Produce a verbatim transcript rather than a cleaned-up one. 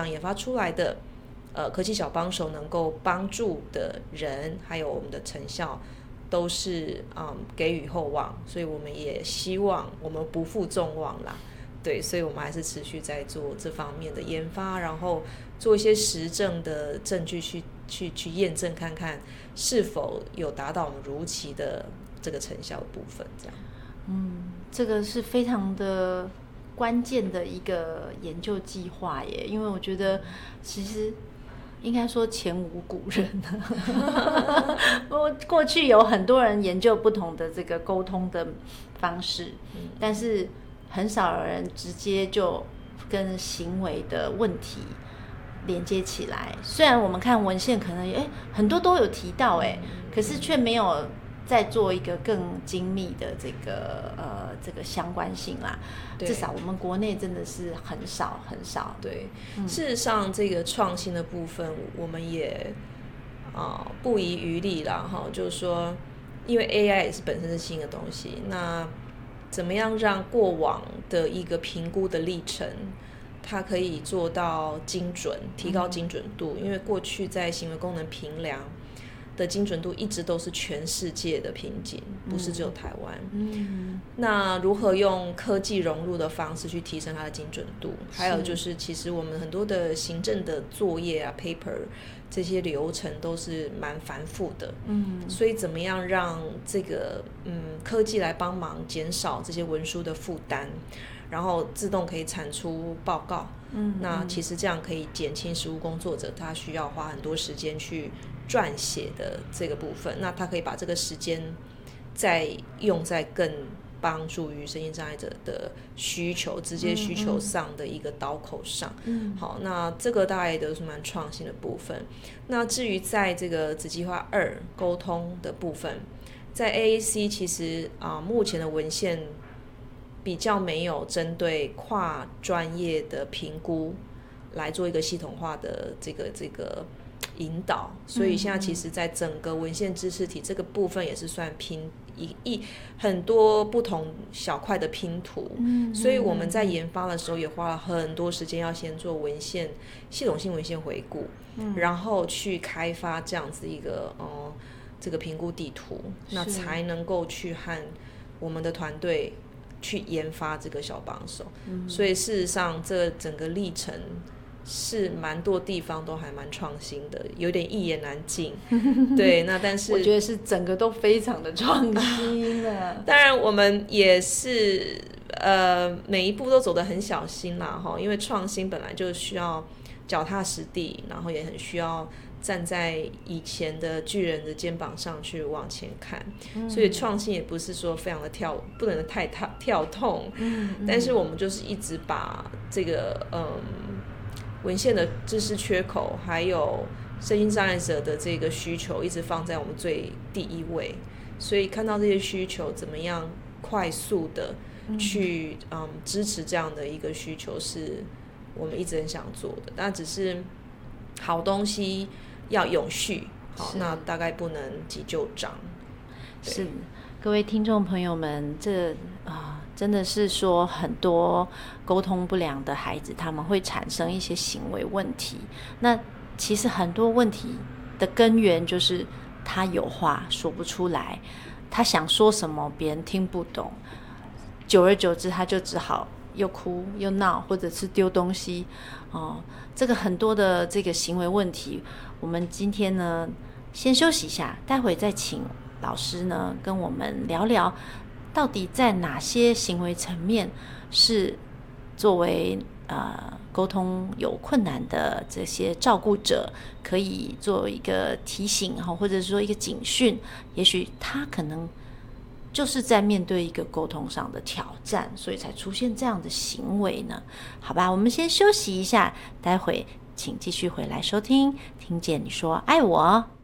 上研发出来的呃科技小帮手能够帮助的人，还有我们的成效都是嗯给予厚望，所以我们也希望我们不负众望啦。对，所以我们还是持续在做这方面的研发，然后做一些实证的证据去去去验证看看是否有达到我们如期的这个成效的部分，这样。 嗯，这个是非常的关键的一个研究计划耶，因为我觉得其实应该说前无古人我过去有很多人研究不同的这个沟通的方式，嗯、但是很少有人直接就跟行为的问题连接起来。虽然我们看文献可能诶很多都有提到诶，可是却没有再做一个更精密的这个呃这个相关性啦。至少我们国内真的是很少很少。 对，嗯、事实上这个创新的部分，我们也啊、呃、不遗余力啦哈，就是说，因为 A I 也是本身是新的东西，那怎么样让过往的一个评估的历程，它可以做到精准，提高精准度？嗯、因为过去在行为功能评量的精准度一直都是全世界的瓶颈，不是只有台湾。嗯，那如何用科技融入的方式去提升它的精准度？还有就是，其实我们很多的行政的作业啊 ，paper 这些流程都是蛮繁复的。嗯，所以怎么样让这个嗯科技来帮忙减少这些文书的负担？然后自动可以产出报告，嗯，那其实这样可以减轻实务工作者他需要花很多时间去撰写的这个部分，那他可以把这个时间再用在更帮助于身心障碍者的需求，直接需求上的一个刀口上。嗯，好，那这个大概都是蛮创新的部分。那至于在这个子计划二沟通的部分，在 A A C 其实啊、呃，目前的文献比较没有针对跨专业的评估来做一个系统化的这个这个引导，所以现在其实在整个文献知识体这个部分也是算拼一一很多不同小块的拼图，嗯，所以我们在研发的时候也花了很多时间，要先做文献系统性文献回顾，嗯，然后去开发这样子一个呃这个评估地图，那才能够去和我们的团队去研发这个小帮手，嗯，所以事实上这整个历程是蛮多地方都还蛮创新的，有点一言难尽。对，那但是我觉得是整个都非常的创新的。 当然我们也是呃每一步都走得很小心啦，因为创新本来就需要脚踏实地，然后也很需要站在以前的巨人的肩膀上去往前看，嗯，所以创新也不是说非常的跳，不能太跳跳痛，嗯嗯，但是我们就是一直把这个嗯文献的知识缺口，还有身心障碍者的这个需求，一直放在我们最第一位，所以看到这些需求，怎么样快速的去嗯, 嗯支持这样的一个需求，是我们一直很想做的，但只是好东西要永续，好，那大概不能急就章。 是，各位听众朋友们，这啊、呃、真的是说很多沟通不良的孩子，他们会产生一些行为问题。那其实很多问题的根源就是他有话说不出来，他想说什么别人听不懂，久而久之他就只好又哭又闹，或者是丢东西哦。这个很多的这个行为问题，我们今天呢先休息一下，待会再请老师呢跟我们聊聊，到底在哪些行为层面是作为呃沟通有困难的这些照顾者可以做一个提醒，或者是说一个警讯，也许他可能就是在面对一个沟通上的挑战，所以才出现这样的行为呢。好吧，我们先休息一下，待会请继续回来收听听见你说爱我。